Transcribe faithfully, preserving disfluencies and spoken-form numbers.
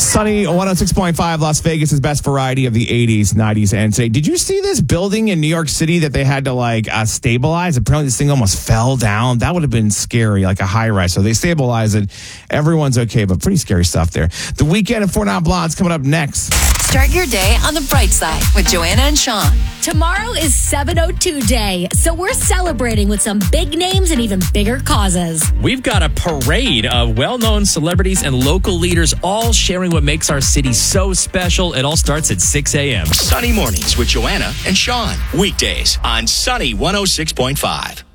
Sunny one oh six point five, Las Vegas' best variety of the eighties, nineties, and today. Did you see this building in New York City that they had to like uh, stabilize? Apparently this thing almost fell down. That would have been scary, like a high rise. So they stabilized it. Everyone's okay, but pretty scary stuff there. The Weekend of Four Non Blondes coming up next. Start your day on the bright side with Joanna and Sean. Tomorrow is seven oh two Day, so we're celebrating with some big names and even bigger causes. We've got a parade of well-known celebrities and local leaders all sharing what makes our city so special. It all starts at six a.m. Sunny mornings with Joanna and Sean. Weekdays on Sunny one oh six point five.